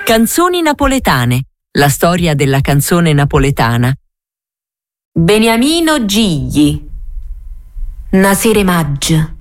Canzoni napoletane. La storia della canzone napoletana. Beniamino Gigli. Nasere Maggio.